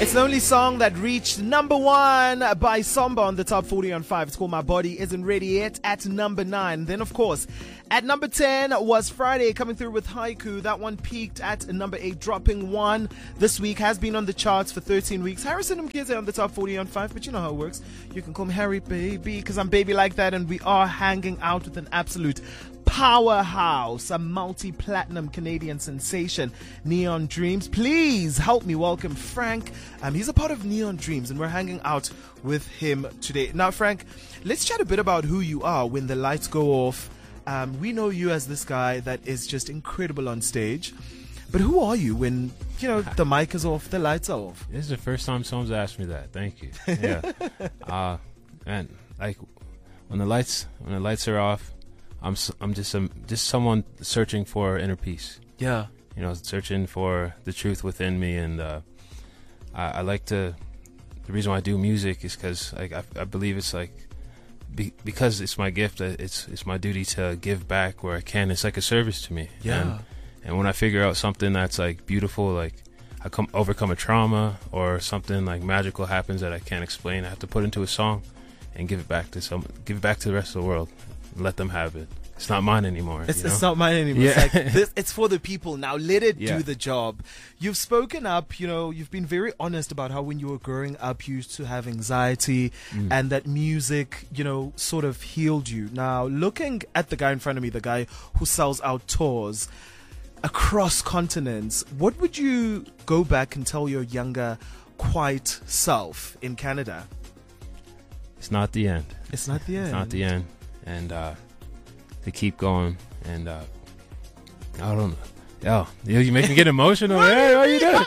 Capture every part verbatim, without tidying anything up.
It's the only song that reached number one by Somba on the top forty on five. It's called My Body Isn't Ready Yet at number nine. Then, of course, at number ten was Friday coming through with Haiku. That one peaked at number eight, dropping one this week. Has been on the charts for thirteen weeks. Harrison Mkhize on the top forty on five, but you know how it works. You can call me Harry Baby because I'm baby like that, and we are hanging out with an absolute powerhouse, a multi-platinum Canadian sensation, Neon Dreams. Please help me welcome Frank. Um, he's a part of Neon Dreams, and we're hanging out with him today. Now, Frank, let's chat a bit about who you are when the lights go off. Um, we know you as this guy that is just incredible on stage. But who are you when, you know, the mic is off, the lights are off? This is the first time someone's asked me that. Thank you. Yeah. uh, and like when the lights when the lights are off, I'm I'm just um, just someone searching for inner peace. Yeah. You know, searching for the truth within me, and uh, I, I like to. The reason why I do music is because like I, I believe it's like be, because it's my gift. It's it's my duty to give back where I can. It's like a service to me. Yeah. And, and when I figure out something that's like beautiful, like I come overcome a trauma or something like magical happens that I can't explain, I have to put into a song and give it back to some, give it back to the rest of the world. Let them have it. It's not mine anymore. It's, you know? it's not mine anymore. Yeah. It's, like, this, it's for the people. Now let it Yeah. do the job. You've spoken up, you know, you've been very honest about how when you were growing up you used to have anxiety Mm. and that music, you know, sort of healed you. Now looking at the guy in front of me, the guy who sells out tours across continents, what would you go back and tell your younger, quiet self in Canada? It's not the end. It's not the end. It's not the end. And uh, to keep going. And uh, I don't know. Yo, yo, you make me get emotional. Hey, how you doing?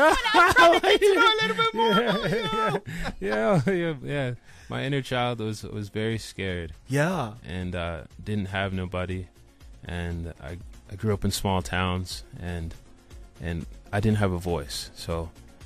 Yeah, yeah, yeah, yeah. My inner child was was very scared. Yeah. And uh, didn't have nobody. And I I grew up in small towns, and and I didn't have a voice. So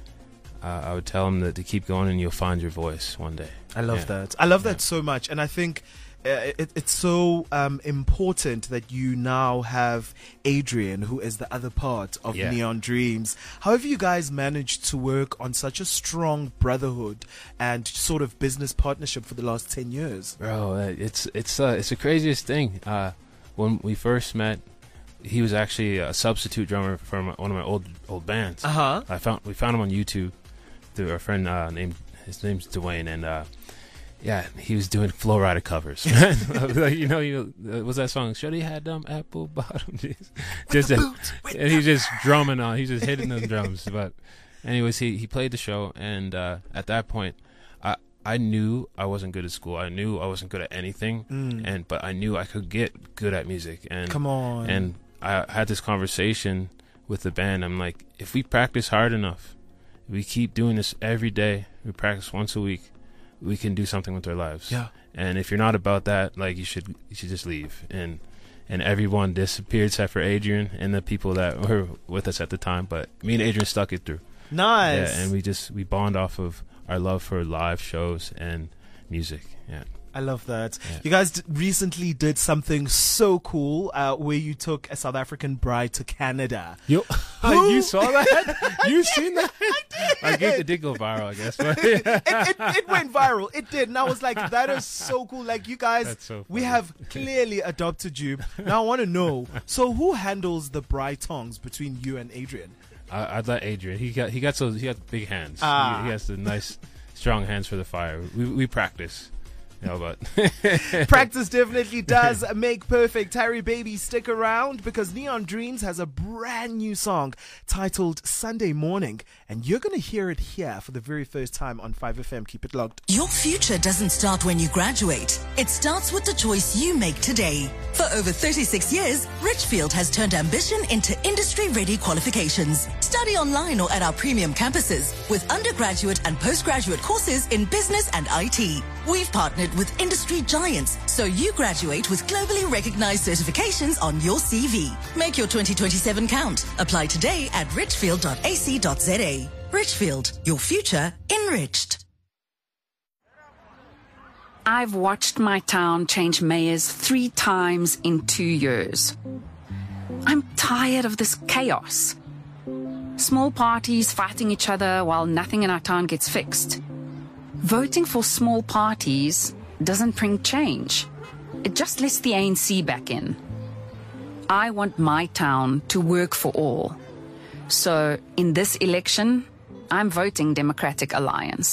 uh, I would tell him that to keep going, and you'll find your voice one day. I love Yeah. that. I love that Yeah. so much. And I think uh, it, it's so um, important that you now have Adrian, who is the other part of Yeah. Neon Dreams. How have you guys managed to work on such a strong brotherhood and sort of business partnership for the last ten years? Bro, uh, it's it's uh, it's the craziest thing. Uh, when we first met, he was actually a substitute drummer for my, one of my old old bands. Uh-huh. I found we found him on YouTube through our friend uh, named his name's Dwayne, and uh, yeah, he was doing Flow Rider covers. Like, you know, you uh, what's that song? Shorty had them apple bottom jeans. Just uh, and he's just drumming on. He's just hitting those drums. But anyways, he he played the show, and uh, at that point, I I knew I wasn't good at school. I knew I wasn't good at anything, Mm. and but I knew I could get good at music. And Come on. and I had this conversation with the band. I'm like, if we practice hard enough, we keep doing this every day, we practice once a week, we can do something with our lives. Yeah. And if you're not about that, like, you should you should just leave. And and everyone disappeared except for Adrian and the people that were with us at the time. But me and Adrian stuck it through. Nice. Yeah, and we just we bond off of our love for live shows and music. Yeah. I love that. Yeah. You guys d- recently did something so cool uh, where you took a South African bride to Canada. Yo, Who? you saw that? You seen that? I guess it did go viral, I guess. But it, it, it went viral. It did. And I was like, that is so cool. Like, you guys, That's so we funny. have clearly adopted you. Now I want to know, so who handles the bride tongs between you and Adrian? I, I'd let Adrian. He got he got so he got big hands. Ah. He, he has the nice, strong hands for the fire. We we practice. You know, but Practice definitely does make perfect. Harry Baby, stick around because Neon Dreams has a brand new song titled Sunday Morning, and you're going to hear it here for the very first time on five F M. Keep it locked. Your future doesn't start when you graduate. It starts with the choice you make today. For over thirty-six years, Richfield has turned ambition into industry-ready qualifications. Study online or at our premium campuses with undergraduate and postgraduate courses in business and I T. We've partnered with industry giants, so you graduate with globally recognized certifications on your C V. Make your twenty twenty-seven count. Apply today at richfield dot a c dot z a. Richfield, your future enriched. I've watched my town change mayors three times in two years. I'm tired of this chaos. Small parties fighting each other while nothing in our town gets fixed. Voting for small parties doesn't bring change. It just lets the A N C back in. I want my town to work for all. So in this election, I'm voting Democratic Alliance.